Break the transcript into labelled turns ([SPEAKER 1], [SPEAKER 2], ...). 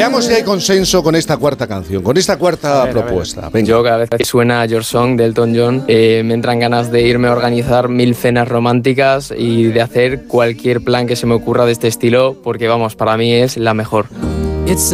[SPEAKER 1] Veamos si hay consenso con esta cuarta canción, con esta cuarta propuesta. Venga.
[SPEAKER 2] Yo cada vez que suena Your Song de Elton John me entran ganas de irme a organizar 1000 cenas románticas y de hacer cualquier plan que se me ocurra de este estilo, porque vamos, para mí es la mejor.